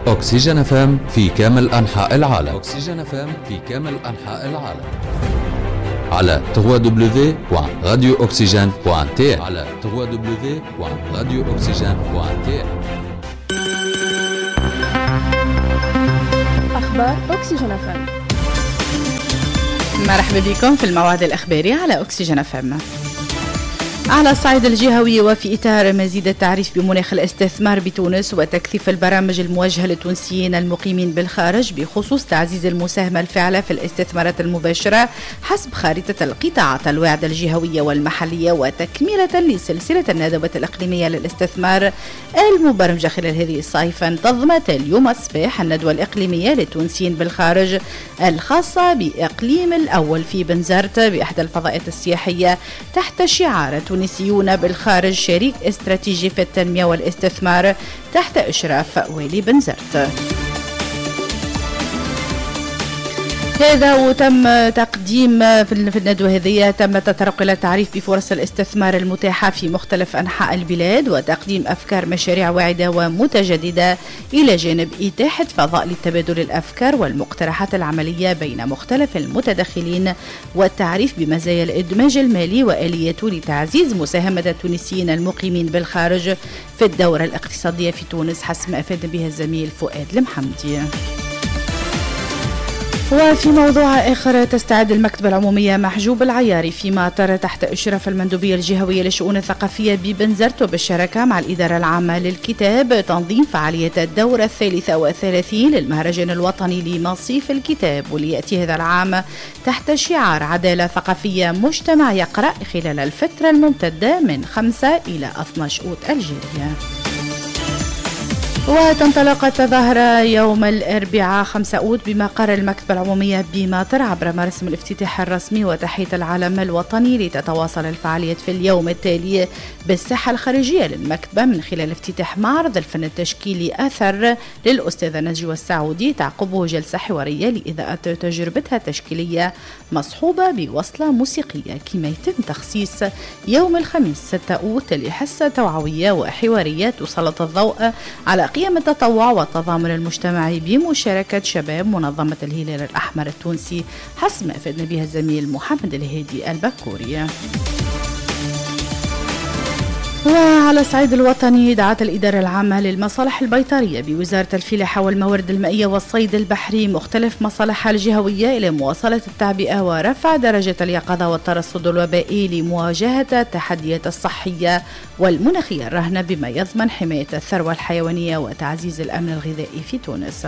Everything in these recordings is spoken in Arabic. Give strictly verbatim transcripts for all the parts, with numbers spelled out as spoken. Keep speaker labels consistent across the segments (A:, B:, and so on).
A: أكسجين اف ام في كامل أنحاء العالم. أكسجين اف ام في كامل أنحاء العالم على دبليو دبليو دبليو دوت راديو أكسجين دوت تي على دبليو دبليو دبليو دوت راديو أكسجين دوت تي.
B: أخبار أكسجين اف ام.
C: مرحبا بكم في الموعد الإخباري على أكسجين اف ام. على الصعيد الجهوي وفي إطار مزيد التعريف بمناخ الاستثمار بتونس وتكثيف البرامج الموجهة للتونسيين المقيمين بالخارج بخصوص تعزيز المساهمة الفاعلة في الاستثمارات المباشرة حسب خارطة القطاعات الواعدة الجهوية والمحلية وتكملة لسلسلة الندوات الإقليمية للاستثمار المبرمجة خلال هذه الصيف، انتظمت اليوم الصباح الندوة الإقليمية للتونسيين بالخارج الخاصة بإقليم الأول في بنزرت بإحدى الفضاءات السياحية تحت شعار تونسيون بالخارج شريك استراتيجي في التنمية والاستثمار تحت إشراف والي بنزرت. هذا وتم تقديم في الندوة هذه تم التطرق إلى التعريف بفرص الاستثمار المتاحة في مختلف أنحاء البلاد وتقديم أفكار مشاريع واعدة ومتجددة إلى جانب إتاحة فضاء لتبادل الأفكار والمقترحات العملية بين مختلف المتدخلين والتعريف بمزايا الإدماج المالي وآلياته لتعزيز مساهمة التونسيين المقيمين بالخارج في الدورة الاقتصادية في تونس حسب ما أفاد به الزميل فؤاد المحمدي. وفي موضوع آخر، تستعد المكتبة العمومية محجوب العياري في مطار تحت إشراف المندوبية الجهوية للشؤون الثقافية ببنزرت وبالشراكة مع الإدارة العامة للكتاب تنظيم فعالية الدورة الثالثة والثلاثين للمهرجان الوطني لمصيف الكتاب، وليأتي هذا العام تحت شعار عدالة ثقافية مجتمع يقرأ خلال الفترة الممتدة من خمسة إلى اثني عشر أوت الجارية. وتنطلق التظاهرة يوم الأربعاء خمسة أوت بمقر المكتبة العمومية بمطر عبر مراسم الافتتاح الرسمي وتحية العلم الوطني، لتتواصل الفعاليات في اليوم التالي بالساحة الخارجية للمكتبة من خلال افتتاح معرض الفن التشكيلي أثر للأستاذة نجوى السعودي، تعقبه جلسة حوارية لإذاعة تجربتها التشكيلية مصحوبة بوصلة موسيقية، كما يتم تخصيص يوم الخميس ستة أوت لحصة توعوية وحوارية تسلط الضوء على قيم التطوع والتضامن المجتمعي بمشاركة شباب منظمة الهلال الأحمر التونسي حسب ما أفادنا بها الزميل محمد الهادي البكوري. وعلى الصعيد الوطني، دعت الإدارة العامة للمصالح البيطرية بوزارة الفلاحة والموارد المائية والصيد البحري مختلف مصالحها الجهوية إلى مواصلة التعبئة ورفع درجة اليقظة والترصد الوبائي لمواجهة التحديات الصحية والمناخية الراهنة بما يضمن حماية الثروة الحيوانية وتعزيز الأمن الغذائي في تونس.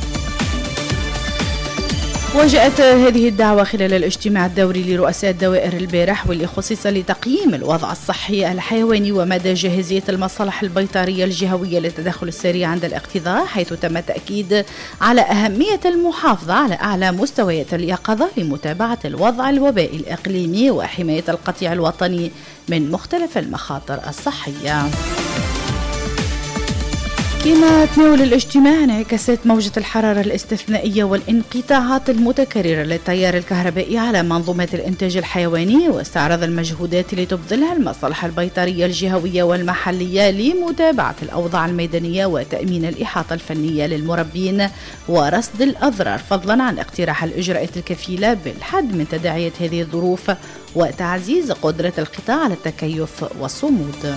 C: وجاءت هذه الدعوة خلال الاجتماع الدوري لرؤساء الدوائر البارح، واللي خصص لتقييم الوضع الصحي الحيواني ومدى جاهزية المصالح البيطرية الجهوية للتدخل السريع عند الاقتضاء، حيث تم التأكيد على أهمية المحافظة على أعلى مستويات اليقظة لمتابعة الوضع الوبائي الإقليمي وحماية القطيع الوطني من مختلف المخاطر الصحية. كما تناول الاجتماع انعكاسات موجة الحرارة الاستثنائية والانقطاعات المتكررة للتيار الكهربائي على منظومات الإنتاج الحيواني، واستعرض المجهودات اللي تبذلها المصالح البيطرية الجهوية والمحلية لمتابعة الأوضاع الميدانية وتأمين الإحاطة الفنية للمربين ورصد الأضرار، فضلا عن اقتراح الإجراءات الكفيلة بالحد من تداعيات هذه الظروف وتعزيز قدرة القطاع على التكيف والصمود.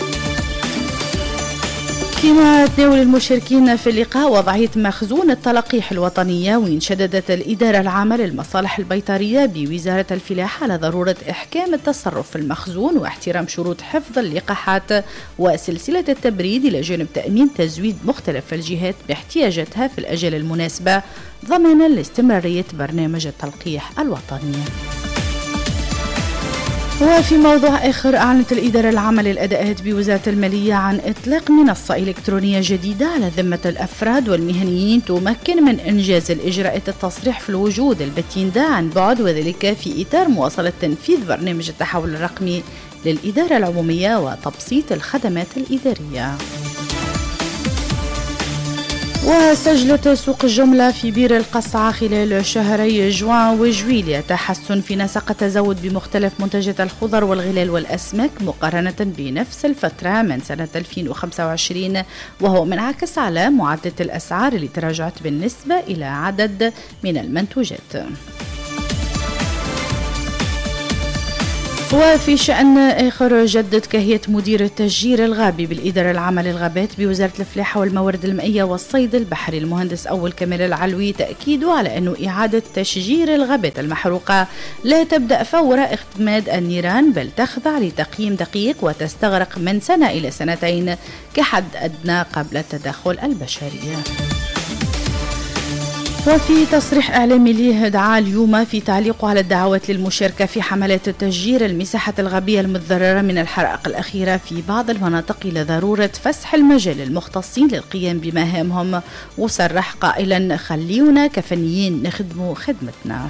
C: كما تناول المشاركين في اللقاء وضعية مخزون التلقيح الوطنية، وإن شددت الإدارة العامة للمصالح البيطرية بوزارة الفلاحة على ضرورة إحكام التصرف في المخزون واحترام شروط حفظ اللقاحات وسلسلة التبريد، إلى جانب تأمين تزويد مختلف الجهات باحتياجاتها في الأجل المناسبة ضمانا لاستمرارية برنامج التلقيح الوطني. وفي موضوع آخر، أعلنت الإدارة العامة للأداءات بوزارة المالية عن إطلاق منصة إلكترونية جديدة على ذمة الأفراد والمهنيين تمكن من إنجاز الإجراءات التصريح في الوجود البتيندا عن بعد، وذلك في إطار مواصلة تنفيذ برنامج التحول الرقمي للإدارة العمومية وتبسيط الخدمات الإدارية. وسجلت سوق الجملة في بير القصعة خلال شهري جوان وجويلية تحسن في نسق التزود بمختلف منتجات الخضر والغلال والأسماك مقارنة بنفس الفترة من سنة ألفين وخمسة وعشرين، وهو منعكس على معدل الأسعار اللي تراجعت بالنسبة إلى عدد من المنتوجات. وفي شأن آخر، جدد كهية مدير التشجير الغابي بالإدارة العامة للغابات بوزارة الفلاحة والموارد المائية والصيد البحري المهندس أول كمال العلوي تأكيده على أنه إعادة تشجير الغابات المحروقة لا تبدأ فور اختماد النيران، بل تخضع لتقييم دقيق وتستغرق من سنة إلى سنتين كحد أدنى قبل التدخل البشري. وفي تصريح إعلامي له دعا اليوم في تعليقه على الدعوات للمشاركة في حملات تشجير المساحات الغابية المتضررة من الحرائق الأخيرة في بعض المناطق إلى ضرورة فسح المجال للمختصين للقيام بمهامهم، وصرح قائلا: خليونا كفنيين نخدموا خدمتنا.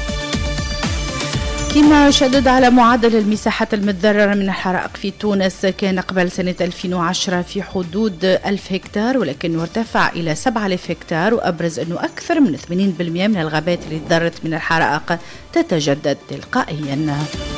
C: كما شدد على معدل المساحات المتضررة من الحرائق في تونس، كان قبل سنة ألفين وعشرة في حدود ألف هكتار، ولكنه ارتفع إلى سبعة آلاف هكتار، وأبرز أنه أكثر من ثمانين بالمئة من الغابات اللي تضررت من الحرائق تتجدد تلقائيا.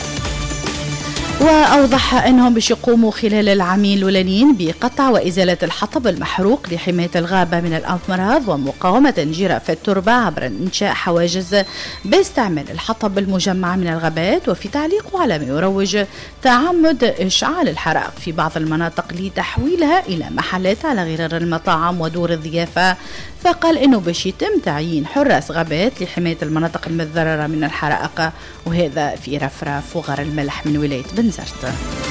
C: وأوضح أنهم باش يقوموا خلال العامين الأولانيين بقطع وإزالة الحطب المحروق لحماية الغابة من الأمراض ومقاومة جرف التربة عبر إنشاء حواجز باستعمال الحطب المجمع من الغابات. وفي تعليقه على ما يروج تعمد إشعال الحرائق في بعض المناطق لتحويلها إلى محلات على غرار المطاعم ودور الضيافة، فقال إنه باش يتم تعيين حراس غابات لحماية المناطق المتضررة من الحرائق، وهذا في رفرف وغار الملح من ولاية بنزرت.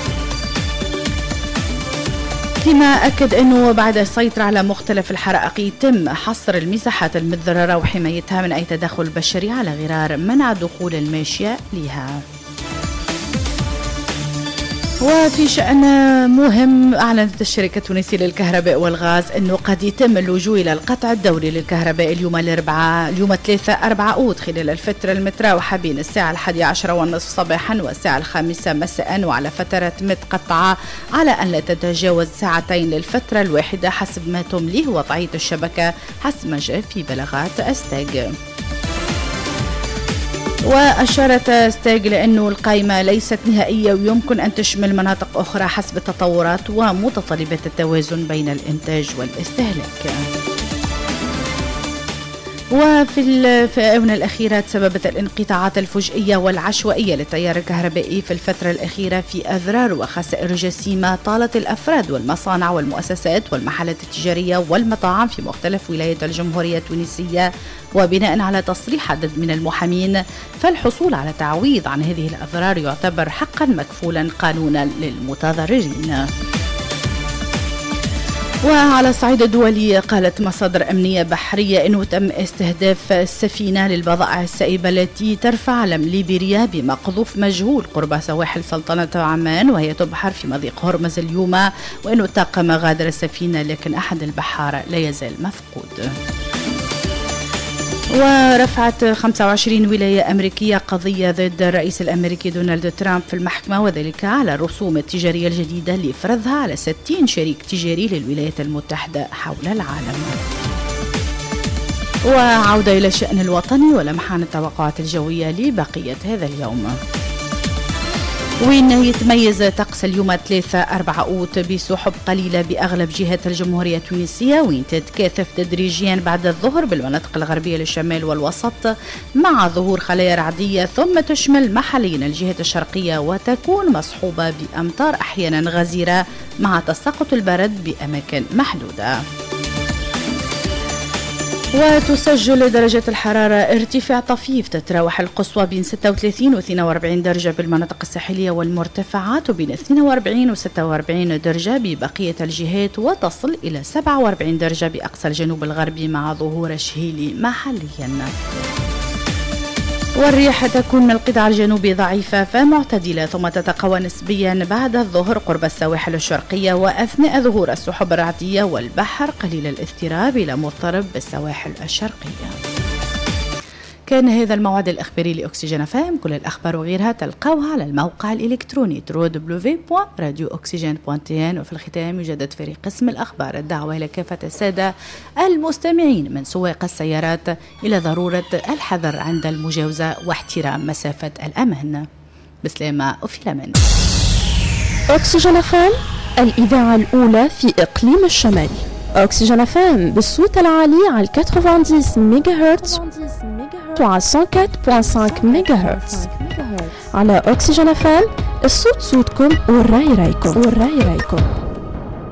C: كما أكد أنه بعد السيطرة على مختلف الحرائق يتم حصر المساحات المتضررة وحمايتها من أي تدخل بشري على غرار منع دخول الماشية لها. وفي شأن مهم، أعلنت الشركة التونسية للكهرباء والغاز أنه قد يتم اللجوء إلى القطع الدوري للكهرباء اليوم الأربعاء اليوم ثلاثة أربعة أوت خلال الفترة المتراوحة بين الساعة الحادية عشرة والنصف صباحا والساعة الخامسة مساء، وعلى فترات متقطعة على أن لا تتجاوز ساعتين للفترة الواحدة حسب ما تمليه وضعية الشبكة حسب ما جاء في بلاغات أستاج. وأشارت ستاج لأنه القائمة ليست نهائية ويمكن أن تشمل مناطق أخرى حسب التطورات ومتطلبات التوازن بين الإنتاج والاستهلاك. وفي الآونة الأخيرة تسببت الانقطاعات الفجئية والعشوائية للتيار الكهربائي في الفترة الأخيرة في أضرار وخسائر جسيمة طالت الأفراد والمصانع والمؤسسات والمحلات التجارية والمطاعم في مختلف ولايات الجمهورية التونسية. وبناء على تصريح عدد من المحامين، فالحصول على تعويض عن هذه الأضرار يعتبر حقا مكفولا قانونا للمتضررين. وعلى الصعيد الدولي، قالت مصادر أمنية بحرية أنه تم استهداف السفينة للبضائع السائبة التي ترفع علم ليبيريا بمقذوف مجهول قرب سواحل سلطنة عمان وهي تبحر في مضيق هرمز اليوم، وأنه الطاقم غادر السفينة لكن أحد البحارة لا يزال مفقود. ورفعت خمسة وعشرين ولاية أمريكية قضية ضد الرئيس الأمريكي دونالد ترامب في المحكمة، وذلك على الرسوم التجارية الجديدة لفرضها على ستين شريك تجاري للولايات المتحدة حول العالم. وعودة إلى الشأن الوطني ولمحان التوقعات الجوية لبقية هذا اليوم. وين يتميز طقس اليوم ثلاثة أربعة أوت بسحب قليلة بأغلب جهات الجمهورية التونسية، وين تتكاثف تدريجيا بعد الظهر بالمناطق الغربية للشمال والوسط مع ظهور خلايا رعدية، ثم تشمل محليا الجهات الشرقية وتكون مصحوبة بأمطار أحيانا غزيرة مع تساقط البرد بأماكن محدودة. وتسجل درجة الحرارة ارتفاع طفيف، تتراوح القصوى بين ستة وثلاثين و اثنين وأربعين درجة بالمناطق الساحلية والمرتفعات، وبين اثنين وأربعين و ستة وأربعين درجة ببقية الجهات، وتصل إلى سبعة وأربعين درجة بأقصى الجنوب الغربي مع ظهور الشهيل محليا. والرياح تكون من القطاع الجنوبي ضعيفة فمعتدلة، ثم تتقوى نسبيا بعد الظهر قرب السواحل الشرقية وأثناء ظهور السحب الرعدية، والبحر قليل الاضطراب إلى مضطرب بالسواحل الشرقية. وكان هذا الموعد الإخباري لأكسجين فام. كل الأخبار وغيرها تلقوها على الموقع الإلكتروني دبليو دبليو دبليو دوت راديو أكسجين دوت تي إن. وفي الختام يجدد فريق قسم الأخبار الدعوة إلى كافة السادة المستمعين من سواق السيارات إلى ضرورة الحذر عند المجاوزة واحترام مسافة الأمان. بسلامة وفي الأمان.
B: أكسجين فام، الإذاعة الأولى في إقليم الشمال. أكسجين فام بالصوت العالي على تسعين ميجا هرتز وعلى مية وأربعة فاصلة خمسة ميجا هرتز. على أكسجين فام الصوت صوتكم والرأي رأيكم والرأي رأيكم.